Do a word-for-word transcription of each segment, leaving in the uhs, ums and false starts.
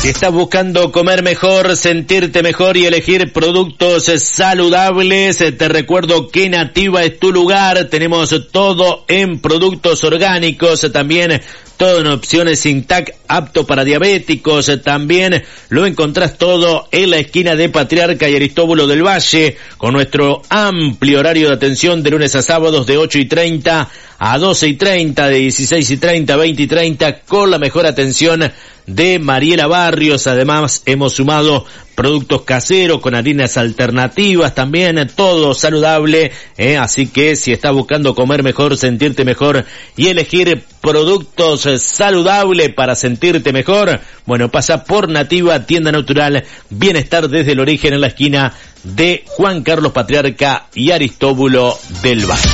Si estás buscando comer mejor, sentirte mejor y elegir productos saludables, te recuerdo que Nativa es tu lugar. Tenemos todo en productos orgánicos, también todo en opciones sin T A C, apto para diabéticos. También lo encontrás todo en la esquina de Patriarca y Aristóbulo del Valle, con nuestro amplio horario de atención de lunes a sábados de ocho y treinta a doce y treinta, de dieciséis y treinta a veinte y treinta, con la mejor atención de Mariela Barrios. Además hemos sumado productos caseros con harinas alternativas, también todo saludable, ¿eh? Así que si estás buscando comer mejor, sentirte mejor y elegir productos saludables para sentirte mejor, bueno, pasa por Nativa, tienda natural, bienestar desde el origen, en la esquina de Juan Carlos Patriarca y Aristóbulo del Valle.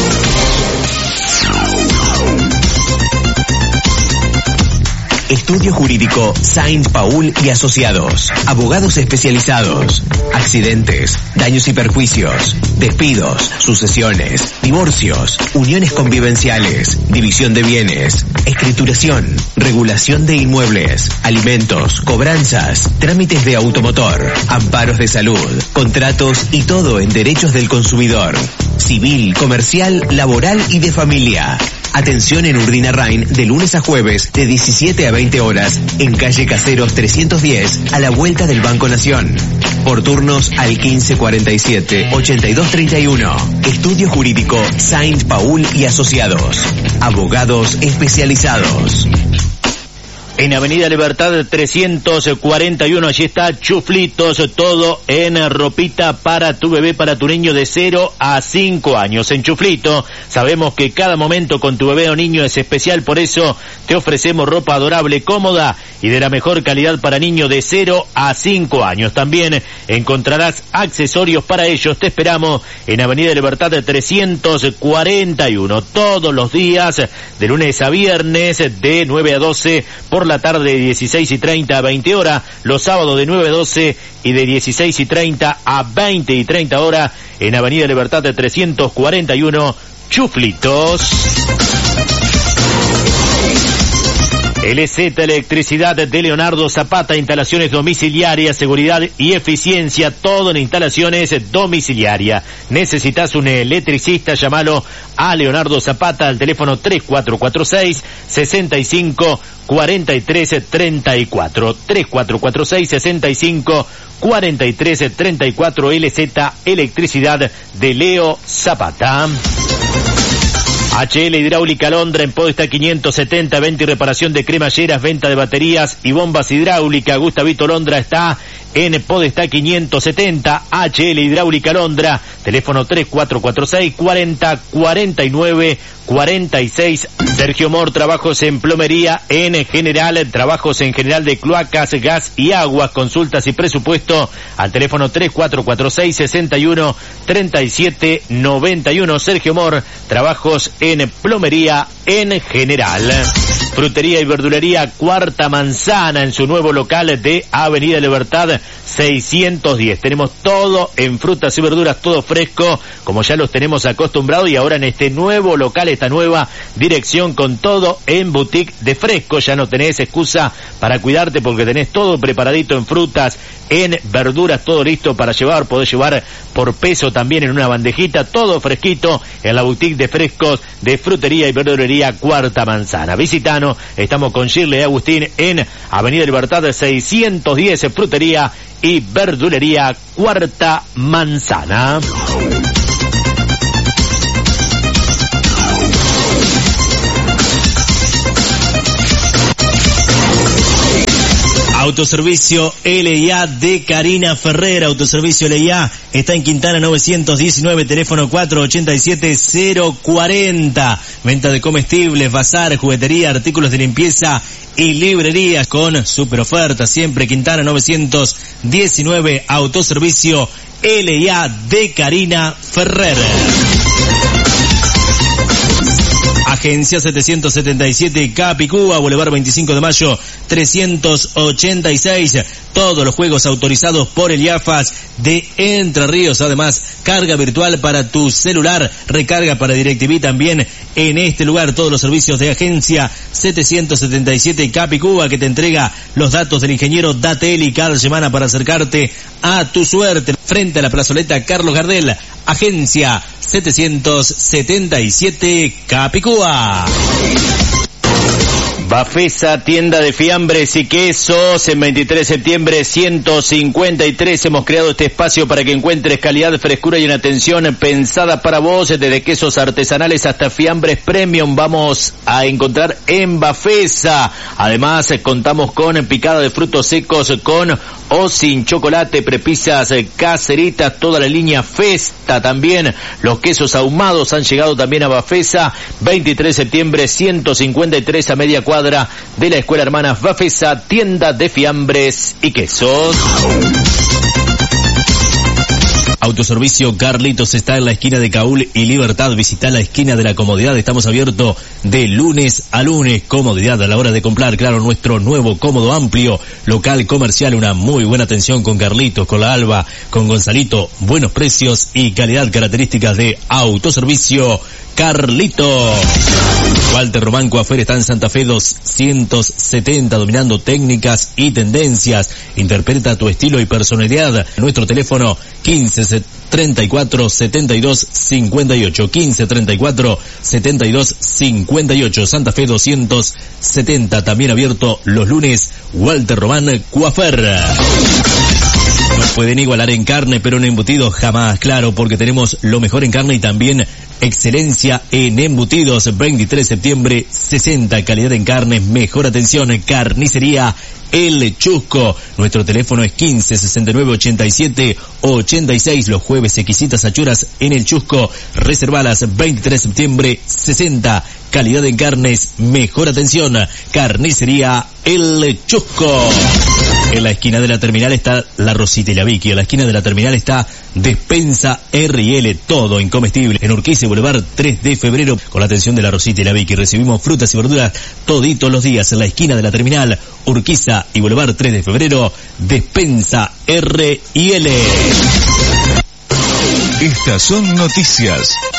Estudio Jurídico Saint Paul y Asociados. Abogados especializados. Accidentes, daños y perjuicios, despidos, sucesiones, divorcios, uniones convivenciales, división de bienes, escrituración, regulación de inmuebles, alimentos, cobranzas, trámites de automotor, amparos de salud, contratos y todo en derechos del consumidor. Civil, comercial, laboral y de familia. Atención en Urdinarrain de lunes a jueves de diecisiete a veinte horas en calle Caseros trescientos diez a la vuelta del Banco Nación. Por turnos al quince cuarenta y siete ochenta y dos treinta y uno. Estudio Jurídico Saint Paul y Asociados. Abogados especializados. En Avenida Libertad trescientos cuarenta y uno, allí está Chuflitos, todo en ropita para tu bebé, para tu niño de cero a cinco años. En Chuflito sabemos que cada momento con tu bebé o niño es especial, por eso te ofrecemos ropa adorable, cómoda y de la mejor calidad para niños de cero a cinco años. También encontrarás accesorios para ellos. Te esperamos en Avenida Libertad trescientos cuarenta y uno, todos los días, de lunes a viernes, de nueve a doce, por la tarde de dieciséis y treinta a veinte horas, los sábados de nueve a doce y de dieciséis y treinta a veinte y treinta horas, en Avenida Libertad de trescientos cuarenta y uno, Chuflitos. L Z Electricidad de Leonardo Zapata, instalaciones domiciliarias, seguridad y eficiencia, todo en instalaciones domiciliarias. Necesitas un electricista, llámalo a Leonardo Zapata al teléfono tres cuatro cuatro seis, seis cinco, cuatro tres tres cuatro, tres cuatro cuatro seis, seis cinco, cuatro tres tres cuatro. L Z Electricidad de Leo Zapata. H L Hidráulica Londra, en Podestá quinientos setenta, venta y reparación de cremalleras, venta de baterías y bombas hidráulicas. Gustavito Londra está en Podestá quinientos setenta, H L Hidráulica Londra, teléfono tres cuatro cuatro seis, cuarenta, cuarenta y nueve, cuarenta y seis. Sergio Mor, trabajos en plomería en general, trabajos en general de cloacas, gas y aguas, consultas y presupuesto al teléfono tres cuatro cuatro seis, sesenta y uno, treinta y siete, noventa y uno. Sergio Mor, trabajos en plomería en general. Frutería y verdulería Cuarta Manzana, en su nuevo local de Avenida Libertad seiscientos diez. Tenemos todo en frutas y verduras, todo fresco, como ya los tenemos acostumbrados, y ahora en este nuevo local, esta nueva dirección, con todo en boutique de fresco. Ya no tenés excusa para cuidarte, porque tenés todo preparadito en frutas, en verduras, todo listo para llevar. Podés llevar por peso también en una bandejita, todo fresquito en la boutique de frescos de Frutería y Verdulería Cuarta Manzana. Visitanos, estamos con Shirley y Agustín en Avenida Libertad seiscientos diez, Frutería y Verdulería Cuarta Manzana. Autoservicio L y A de Karina Ferrer. Autoservicio L y A está en Quintana novecientos diecinueve, teléfono cuatro ochenta y siete, cero cuarenta. Venta de comestibles, bazar, juguetería, artículos de limpieza y librerías con super ofertas. Siempre Quintana novecientos diecinueve. Autoservicio L y A de Karina Ferrer. Agencia setecientos setenta y siete Capicúa, Boulevard veinticinco de mayo trescientos ochenta y seis. Todos los juegos autorizados por el I A F A S de Entre Ríos. Además, carga virtual para tu celular, recarga para DirecTV también en este lugar. Todos los servicios de Agencia setecientos setenta y siete Capicúa, que te entrega los datos del ingeniero Dateli cada semana para acercarte a tu suerte. Frente a la plazoleta Carlos Gardel, Agencia setecientos setenta y siete Capicúa. Bafesa, tienda de fiambres y quesos. En veintitrés de septiembre ciento cincuenta y tres hemos creado este espacio para que encuentres calidad, frescura y una atención pensada para vos. Desde quesos artesanales hasta fiambres premium vamos a encontrar en Bafesa. Además, contamos con picada de frutos secos con o sin chocolate, prepisas caseritas, toda la línea Festa también. Los quesos ahumados han llegado también a Bafesa. veintitrés de septiembre ciento cincuenta y tres, a media cuadra de la Escuela Hermanas Bafesa, tienda de fiambres y quesos. Autoservicio Carlitos está en la esquina de Caúl y Libertad. Visita la esquina de la comodidad. Estamos abiertos de lunes a lunes. Comodidad a la hora de comprar. Claro, nuestro nuevo, cómodo, amplio local comercial. Una muy buena atención con Carlitos, con la Alba, con Gonzalito. Buenos precios y calidad, características de Autoservicio Carlito. Walter Román Coafer está en Santa Fe doscientos setenta, dominando técnicas y tendencias. Interpreta tu estilo y personalidad. Nuestro teléfono quince treinta y cuatro setenta y dos cincuenta y ocho, quince treinta y cuatro setenta y dos cincuenta y ocho. Santa Fe doscientos setenta, también abierto los lunes. Walter Román Coafer. Nos pueden igualar en carne, pero en embutidos jamás, claro, porque tenemos lo mejor en carne y también excelencia en embutidos. veintitrés de septiembre, sesenta, calidad en carne, mejor atención, carnicería El Chusco. Nuestro teléfono es quince sesenta y nueve ochenta y siete ochenta y seis. Los jueves exquisitas achuras en El Chusco. Reservalas. veintitrés de septiembre, sesenta, calidad en carnes, mejor atención, carnicería El Chusco. En la esquina de la terminal está la Rosita y la Vicky. En la esquina de la terminal está Despensa R y L, todo en comestible. En Urquiza y Boulevard tres de febrero, con la atención de la Rosita y la Vicky. Recibimos frutas y verduras toditos los días. En la esquina de la terminal, Urquiza y Boulevard tres de febrero, Despensa R y L. Estas son noticias.